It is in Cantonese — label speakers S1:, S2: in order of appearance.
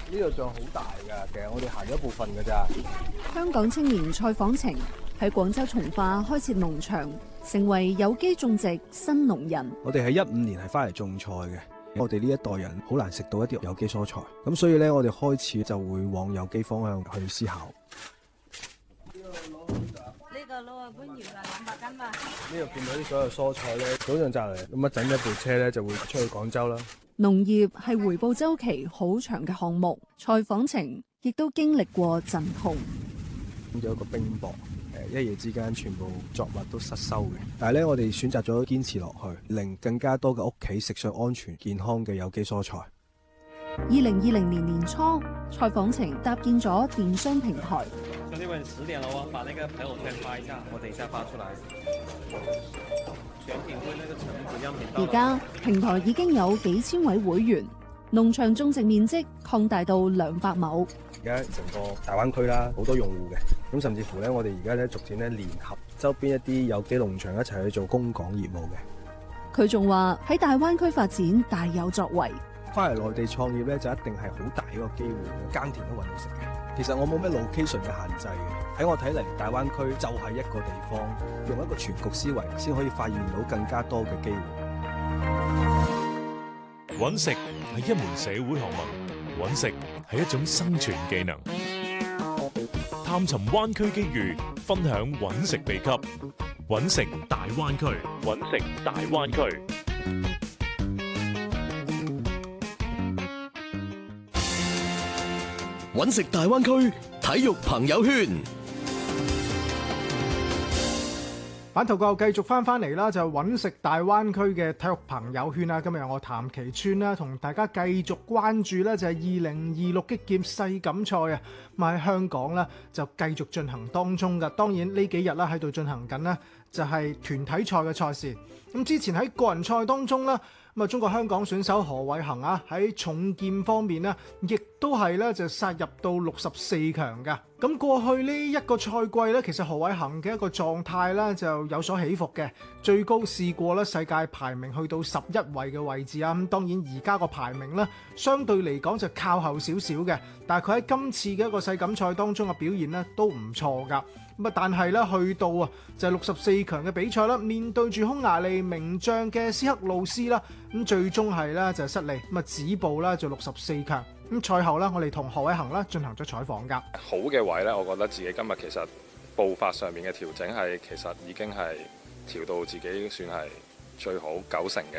S1: 呢度仲好大㗎，其實我哋行咗一部分㗎咋。
S2: 香港青年蔡訪晴喺廣州從化開設農場，成為有機種植新農人。
S1: 我哋喺15年係翻嚟種菜嘅，我哋呢一代人好難食到一啲有機蔬菜，咁所以咧我哋開始就會往有機方向去思考。
S3: 呢個攞本葉啊，200斤嘛。
S1: 呢度見到啲所有蔬菜咧，早上摘嚟，咁一陣一部車咧就會出去廣州啦。
S2: 農業係回報週期好長嘅項目，蔡訪晴亦都經歷過陣痛。
S1: 有一個冰雹，一夜之間全部作物都失收嘅。但係咧，我哋選擇咗堅持落去，令更加多嘅屋企食上安全健康嘅有機蔬菜。
S2: 2020年年初，蔡訪晴搭建咗電商平台。
S4: 兄弟們，10點了哦，把那個朋友圈發一下，我等一下發出來。選品會那個橙子樣品到。
S2: 而家平台已經有幾千位會員，農場種植面積擴大到200畝。
S1: 而家成個大灣區啦，好多用戶嘅，咁甚至乎咧，我哋而家咧逐漸咧聯合周邊一啲有機農場一齊去做供港業務嘅。
S2: 佢仲話喺大灣區發展大有作為。
S1: 翻嚟內地創業咧，就一定係好大一個機會，耕田都搵到食嘅。其實我冇咩 location 嘅限制嘅，喺我睇嚟，大灣區就係一個地方，用一個全局思維，先可以發現到更加多嘅機會。
S5: 搵食係一門社會學問，搵食係一種生存技能。探尋灣區機遇，分享搵食秘笈，搵食大灣區，搵食大灣區。
S6: 搵食大灣區體育朋友圈，
S7: 版頭繼續翻嚟啦，就搵食大灣區嘅體育朋友圈啦。今日我譚其川啦，同大家繼續關注咧就係2026擊劍世錦賽啊，咁喺香港咧就繼續進行當中噶。當然呢幾日啦喺度進行緊呢，就係團體賽嘅賽事。咁之前喺個人賽當中啦。咁啊，中國香港選手何偉恒啊，喺重劍方面呢，亦都係咧就殺入到64強嘅。咁過去呢一個賽季咧，其實何偉恒嘅一個狀態咧就有所起伏嘅，最高試過咧世界排名去到11位嘅位置啊。咁當然而家個排名咧相對嚟講就靠後少少嘅，但係佢喺今次嘅一個世錦賽當中嘅表現咧都唔錯㗎。咁啊，但係咧去到啊就係64強嘅比賽啦，面對住匈牙利名將嘅斯克路斯啦，咁最終係咧就失利，咁啊止步啦就64強。咁賽後咧，我哋同何偉恒啦進行咗採訪㗎。
S8: 好嘅位咧，我覺得自己今日其實步伐上面嘅調整係其實已經係調到自己算係最好90成嘅。